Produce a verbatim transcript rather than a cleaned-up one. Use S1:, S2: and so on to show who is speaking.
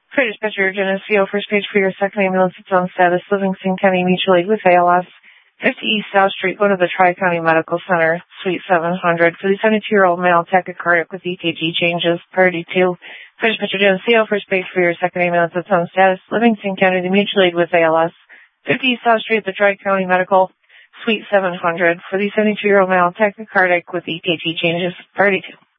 S1: For dispatcher Geneseo, first page for your second ambulance, it's on status, Livingston County Mutual Aid with A L S. fifty East South Street, go to the Tri-County Medical Center, Suite seven hundred. For the seventy-two-year-old male, tachycardic with E K G changes, priority two. For dispatcher Geneseo, first page for your second ambulance, it's on status, Livingston County Mutual Aid with A L S. fifty East South Street, the Tri-County Medical, Suite seven hundred. For the seventy-two-year-old male, tachycardic with E K G changes, priority two.